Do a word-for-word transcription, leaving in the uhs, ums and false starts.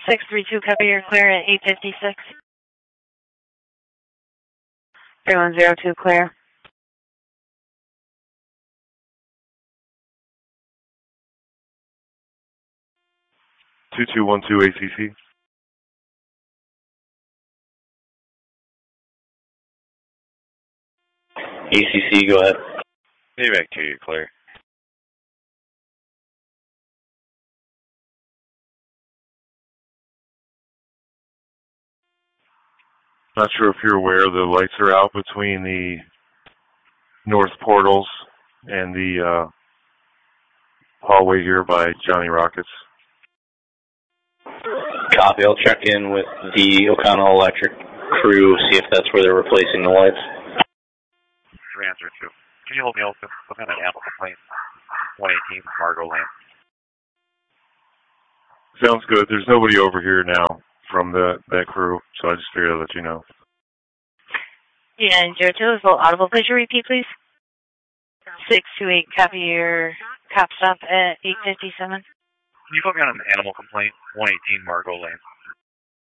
six three two, copy, you're clear at eight fifty-six. three one zero two, clear. two two one two A C C. A C C, go ahead. Payback two, you're clear. Not sure if you're aware, the lights are out between the north portals and the uh, hallway here by Johnny Rockets. Copy, I'll check in with the O'Connell Electric crew, see if that's where they're replacing the lights. Three answer two. Can you hold me open? What kind of animal complaint? one eighteen, Margot Lane. Sounds good. There's nobody over here now from the, that crew, so I just figured I'd let you know. Yeah, zero two is full audible. Please repeat, please. six two eight, copy, your cop stop at eight fifty-seven. Can you put me on an animal complaint? one eighteen, Margot Lane.